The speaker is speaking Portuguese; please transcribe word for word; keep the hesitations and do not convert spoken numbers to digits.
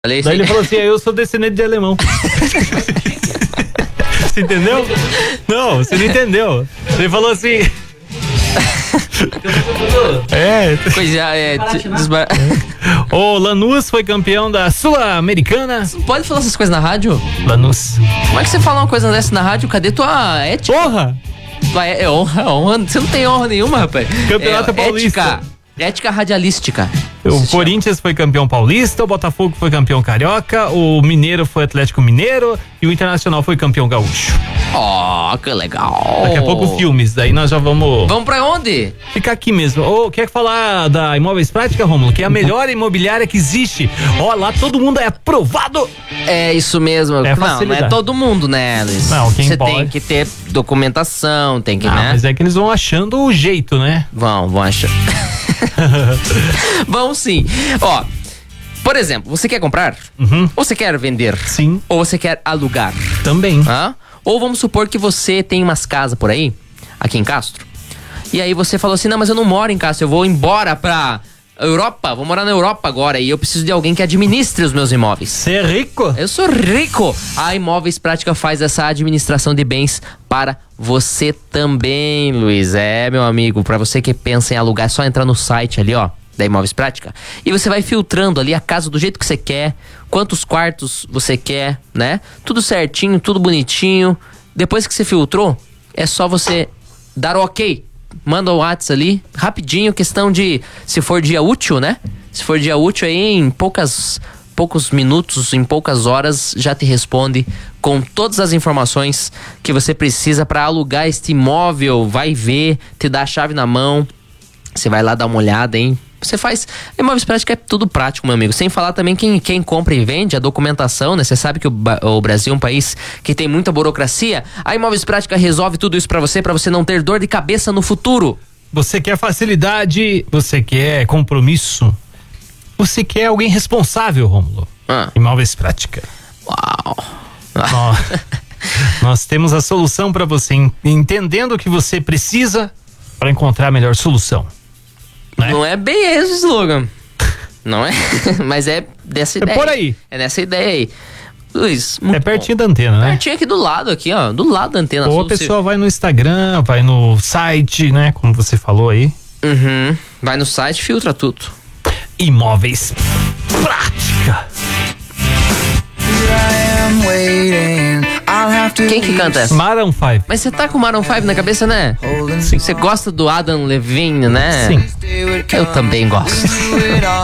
Daí ele falou assim, eu sou descendente de alemão. Você entendeu? Não, você não entendeu. Ele falou assim... é. Coisa, é, desbar... O Lanús foi campeão da Sul-Americana. Você não pode falar essas coisas na rádio? Lanús. Como é que você fala uma coisa dessa na rádio? Cadê tua ética? Honra! Tua é, honra, honra. Você não tem honra nenhuma, rapaz. Campeonato é, Paulista. Ética. Ética radialística. O Corinthians foi campeão paulista, o Botafogo foi campeão carioca, o Mineiro foi Atlético Mineiro e o Internacional foi campeão gaúcho. Ó, oh, que legal. Daqui a pouco filmes, daí nós já vamos... Vamos pra onde? Ficar aqui mesmo. Ô, oh, quer falar da Imóveis Prática, Rômulo? Que é a melhor imobiliária que existe. Ó, oh, lá todo mundo é aprovado. É isso mesmo. É não, não é todo mundo, né, Alice? Não, quem Você pode. tem que ter documentação, tem que, ah, né? Mas é que eles vão achando o jeito, né? Vão, vão achando. Vão sim. Ó, por exemplo, você quer comprar? Uhum. Ou você quer vender? Sim. Ou você quer alugar? Também. Hã? Ou vamos supor que você tem umas casas por aí, aqui em Castro, e aí você falou assim, não, mas eu não moro em Castro, eu vou embora pra Europa, vou morar na Europa agora e eu preciso de alguém que administre os meus imóveis. Você é rico? Eu sou rico. A Imóveis Prática faz essa administração de bens para você também, Luiz. É, meu amigo, para você que pensa em alugar, é só entrar no site ali, ó, da Imóveis Prática, e você vai filtrando ali a casa do jeito que você quer, quantos quartos você quer, né? Tudo certinho, tudo bonitinho. Depois que você filtrou, é só você dar o ok. Manda o WhatsApp ali, rapidinho, questão de, se for dia útil, né? Se for dia útil aí, em poucas, poucos minutos, em poucas horas, já te responde com todas as informações que você precisa para alugar este imóvel. Vai ver, te dá a chave na mão, você vai lá dar uma olhada, hein? Você faz... Imóveis Prática é tudo prático, meu amigo. Sem falar também quem, quem compra e vende, a documentação, né? Você sabe que o, o Brasil é um país que tem muita burocracia. A Imóveis Prática resolve tudo isso pra você, pra você não ter dor de cabeça no futuro. Você quer facilidade, você quer compromisso, você quer alguém responsável, Rômulo. Ah. Imóveis Prática. Uau. Nós, nós temos a solução pra você, entendendo o que você precisa pra encontrar a melhor solução. Né? Não é bem esse o slogan. Não é? Mas é dessa ideia. É por aí. É nessa ideia aí. Luiz, é pertinho bom. Da antena, né? Pertinho aqui do lado, aqui, ó. Do lado da antena. Ou a pessoa vai no Instagram, vai no site, né? Como você falou aí. Uhum. Vai no site, filtra tudo. Imóveis Prática. Quem que canta essa? Maroon five. Mas você tá com Maroon five na cabeça, né? Sim. Você gosta do Adam Levine, né? Sim. Eu também gosto.